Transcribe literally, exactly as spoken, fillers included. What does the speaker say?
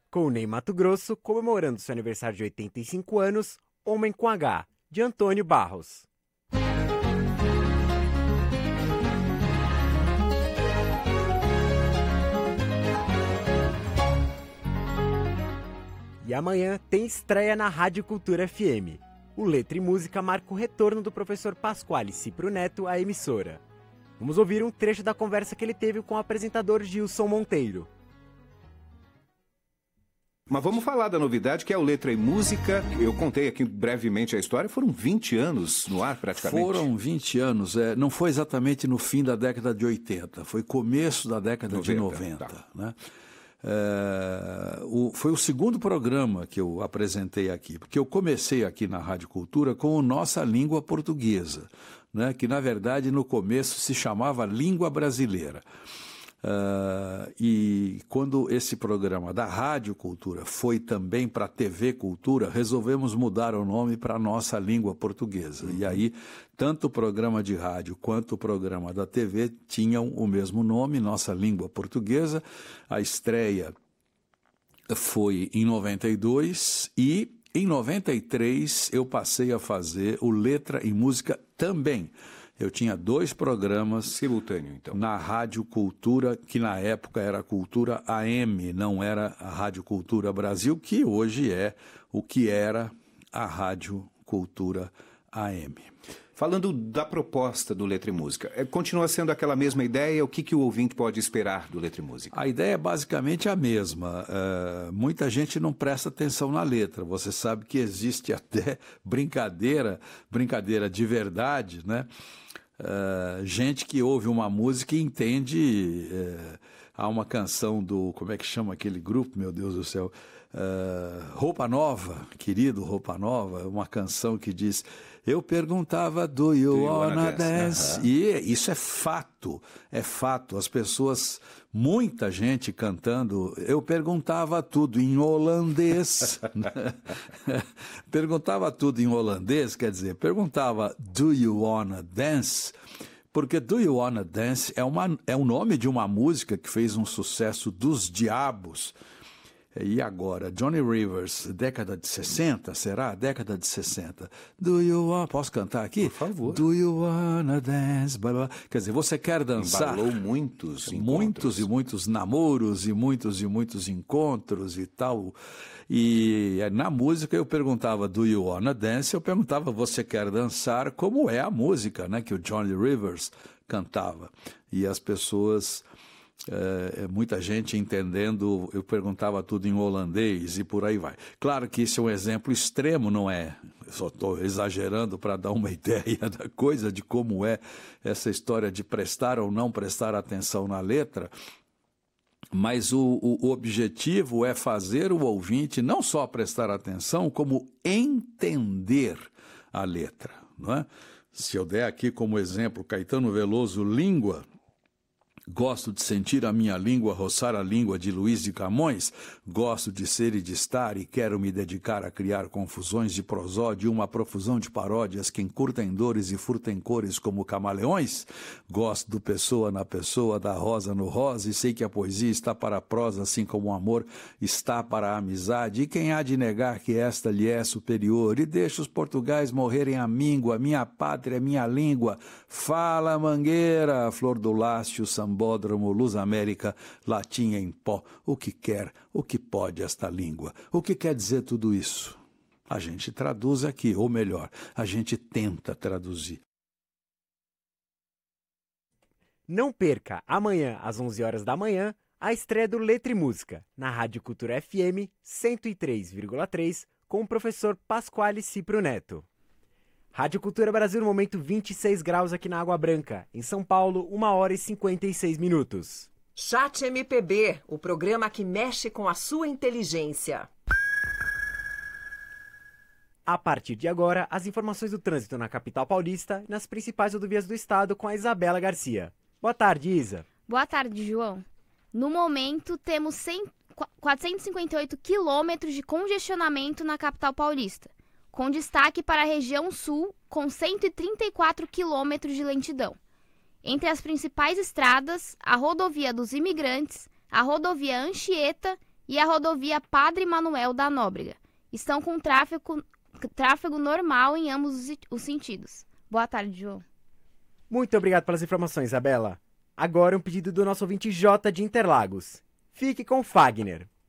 Com Ney Matogrosso comemorando seu aniversário de oitenta e cinco anos, Homem com H, de Antônio Barros. E amanhã tem estreia na Rádio Cultura F M. O Letra e Música marca o retorno do professor Pasquale Cipro Neto à emissora. Vamos ouvir um trecho da conversa que ele teve com o apresentador Gilson Monteiro. Mas vamos falar da novidade, que é o Letra e Música. Eu contei aqui brevemente a história, foram vinte anos no ar praticamente. Foram vinte anos, é, não foi exatamente no fim da década de oitenta, foi começo da década noventa, de noventa. Tá. Né? É, o, foi o segundo programa que eu apresentei aqui, porque eu comecei aqui na Rádio Cultura com o Nossa Língua Portuguesa, né, que na verdade no começo se chamava Língua Brasileira. Uh, e quando esse programa da Rádio Cultura foi também para a T V Cultura, resolvemos mudar o nome para a Nossa Língua Portuguesa. Uhum. E aí, tanto o programa de rádio quanto o programa da T V tinham o mesmo nome, Nossa Língua Portuguesa. A estreia foi em noventa e dois e em noventa e três eu passei a fazer o Letra e Música também. Eu tinha dois programas simultâneo, então, na Rádio Cultura, que na época era Cultura A M, não era a Rádio Cultura Brasil, que hoje é o que era a Rádio Cultura A M. Falando da proposta do Letra e Música, continua sendo aquela mesma ideia? O que, que o ouvinte pode esperar do Letra e Música? A ideia é basicamente a mesma. Uh, muita gente não presta atenção na letra. Você sabe que existe até brincadeira, brincadeira de verdade, né? Uh, gente que ouve uma música e entende. Uh, há uma canção do, como é que chama aquele grupo, meu Deus do céu? Uh, Roupa Nova, querido Roupa Nova, uma canção que diz: eu perguntava, do you, do you wanna, wanna dance? dance? Uh-huh. E isso é fato, é fato. As pessoas, muita gente cantando, eu perguntava tudo em holandês. Perguntava tudo em holandês, quer dizer, perguntava, do you wanna dance? Porque Do You Wanna Dance é, uma, é o nome de uma música que fez um sucesso dos diabos. E agora, Johnny Rivers, década de sessenta, será? Década de sessenta. Do you wanna... Posso cantar aqui? Por favor. Do you wanna dance? Blá, blá. Quer dizer, você quer dançar? Embalou muitos encontros. Muitos e muitos namoros e muitos e muitos encontros e tal. E na música eu perguntava, do you wanna dance? Eu perguntava, você quer dançar? Como é a música, né? Que o Johnny Rivers cantava. E as pessoas... É, muita gente entendendo, eu perguntava tudo em holandês e por aí vai. Claro que isso é um exemplo extremo, não é? Eu só estou exagerando para dar uma ideia da coisa, de como é essa história de prestar ou não prestar atenção na letra. Mas o, o, o objetivo é fazer o ouvinte não só prestar atenção, como entender a letra, não é? Se eu der aqui como exemplo Caetano Veloso, Língua, gosto de sentir a minha língua roçar a língua de Luiz de Camões, gosto de ser e de estar e quero me dedicar a criar confusões de prosódia, uma profusão de paródias que encurtem dores e furtem cores como camaleões, gosto do pessoa na pessoa, da rosa no rosa e sei que a poesia está para a prosa assim como o amor está para a amizade e quem há de negar que esta lhe é superior e deixa os portugais morrerem a míngua, minha pátria, minha língua, fala mangueira, flor do lácio, samba Bódromo, Luz América, latim em pó, o que quer, o que pode esta língua? O que quer dizer tudo isso? A gente traduz aqui, ou melhor, a gente tenta traduzir. Não perca, amanhã, às onze horas da manhã, a estreia do Letra e Música, na Rádio Cultura F M cento e três vírgula três, com o professor Pasquale Cipro Neto. Rádio Cultura Brasil no momento vinte e seis graus aqui na Água Branca. Em São Paulo, uma hora e cinquenta e seis minutos. Chat M P B, o programa que mexe com a sua inteligência. A partir de agora, as informações do trânsito na capital paulista e nas principais rodovias do estado com a Isabela Garcia. Boa tarde, Isa. Boa tarde, João. No momento, temos cem, quatrocentos e cinquenta e oito quilômetros de congestionamento na capital paulista, com destaque para a região sul, com cento e trinta e quatro quilômetros de lentidão. Entre as principais estradas, a rodovia dos Imigrantes, a rodovia Anchieta e a rodovia Padre Manuel da Nóbrega. Estão com tráfego, tráfego normal em ambos os, os sentidos. Boa tarde, João. Muito obrigado pelas informações, Isabela. Agora um pedido do nosso ouvinte J de Interlagos. Fique com Fagner.